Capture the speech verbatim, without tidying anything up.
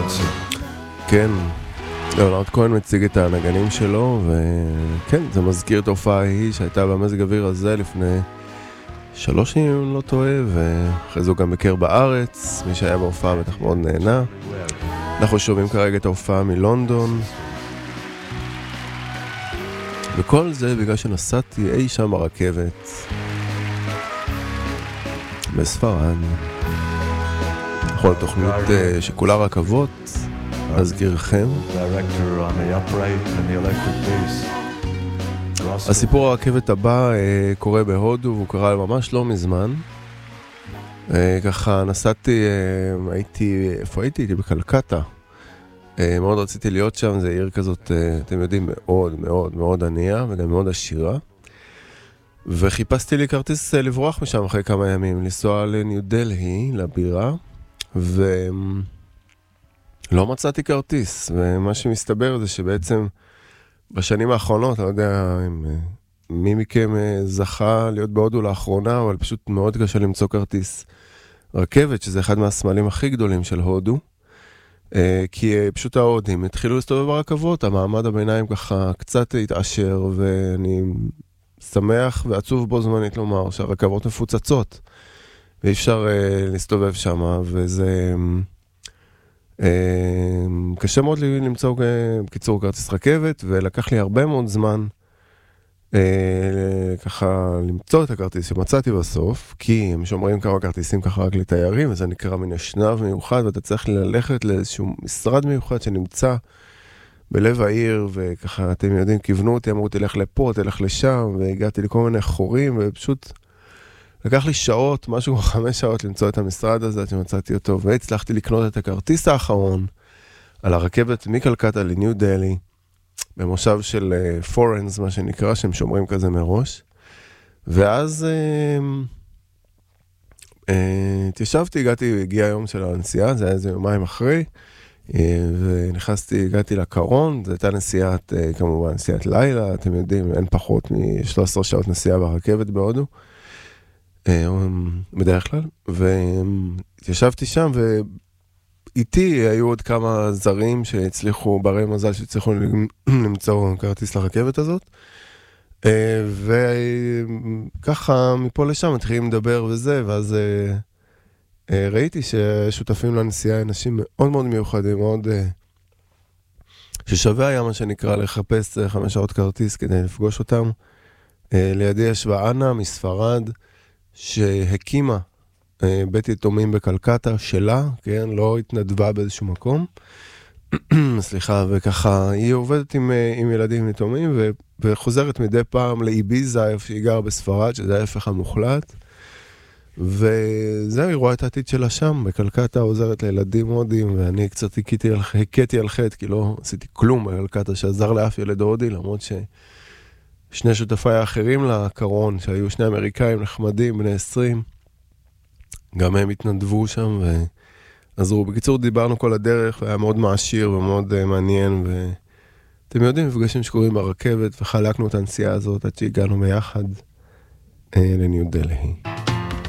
concert. כן, ליאונרד כהן מציג את הנגנים שלו, וכן, זה מזכיר את ההופעה ההיא שהייתה במזג אוויר הזה לפני שלוש שנים, אם לא טועה, ואחרי זה הוא גם ביקר בארץ, מי שהיה בהופעה בטח מאוד נהנה. אנחנו שומעים כרגע את ההופעה מלונדון, וכל זה בגלל שנסעתי אי שם ברכבת בספרד. כל תוכנית שכולה רכבות, אזכירכם. הסיפור הרכבת הבא קורה בהודו, והוא קרה ממש לא מזמן. ככה נסעתי, הייתי, איפה הייתי? הייתי בקלקטה. מאוד רציתי להיות שם, זה עיר כזאת, אתם יודעים, מאוד מאוד מאוד ענייה וגם מאוד עשירה. וחיפשתי לי כרטיס לברוח משם אחרי כמה ימים, לנסוע לניו דלהי, לבירה, ולא מצאתי כרטיס. ומה שמסתבר זה שבעצם בשנים האחרונות, אני לא יודע אם מי מכם זכה להיות בהודו לאחרונה, אבל פשוט מאוד קשה למצוא כרטיס רכבת, שזה אחד מהסמלים הכי גדולים של הודו. כי פשוט ההודים התחילו להסתובב ברכבות, המעמד הביניים ככה קצת התעשר, ואני שמח ועצוב בו זמנית לומר שהרכבות מפוצצות, ואי אפשר uh, להסתובב שם, וזה uh, קשה מאוד לי למצוא בקיצור כרטיס רכבת, ולקח לי הרבה מאוד זמן uh, ככה למצוא את הכרטיס שמצאתי בסוף, כי הם שומרים כמה כרטיסים ככה רק לתיירים, וזה נקרא מן אשנב מיוחד, ואתה צריך ללכת לאיזשהו משרד מיוחד שנמצא בלב העיר, וככה אתם יודעים, כיוונו אותי, אמרו תלך לפה, תלך לשם, והגעתי לכל מיני חורים, ופשוט לקח לי שעות, משהו חמש שעות למצוא את המשרד הזה, עד שמצאתי אותו, והצלחתי לקנות את הכרטיס האחרון על הרכבת מקלקטה לניו דלהי, במושב של פורנס, מה שנקרא, שהם שומרים כזה מראש. ואז התיישבתי, הגעתי, הגיע היום של הנסיעה, זה היה איזה יומיים אחרי, ונכנסתי, הגעתי לקרון, זו הייתה נסיעת, כמובן, נסיעת לילה, אתם יודעים, אין פחות מ-שלוש עשרה שעות נסיעה ברכבת בהודו, בדרך כלל, והתיישבתי שם, ואיתי היו עוד כמה זרים שהצליחו, ברי מזל שהצליחו למצוא כרטיס לרכבת הזאת, וככה מפה לשם מתחילים לדבר וזה, ואז ראיתי ששותפים לנסיעה אנשים מאוד מאוד מיוחדים, מאוד ששווה היה מה שנקרא לחפש חמש שעות כרטיס כדי לפגוש אותם. לידי ישבה אנה מספרד שהקימה בית יתומים בקלקטה שלה, כן, לא התנדבה באיזשהו מקום. סליחה, וככה היא עובדת עם, עם ילדים יתומים ו, וחוזרת מדי פעם לאיביזה, איפה שהיא גרה בספרד, שזה ההפך המוחלט. וזהו, היא רואה את העתיד שלה שם, בקלקטה עוזרת לילדים הודים, ואני קצת הקיתי על, הקיתי על חטא, כי לא עשיתי כלום בקלקטה שעזר לאף ילד הודי, למרות ששני שותפיי האחרים לקרון, שהיו שני אמריקאים נחמדים, בני עשרים, גם הם התנדבו שם ועזרו. בקיצור, דיברנו כל הדרך, והיה מאוד מעשיר ומאוד uh, מעניין, ואתם יודעים, מפגשים שקורים ברכבת, וחלקנו את הנסיעה הזאת עד שהגענו ביחד uh, לניו דלהי.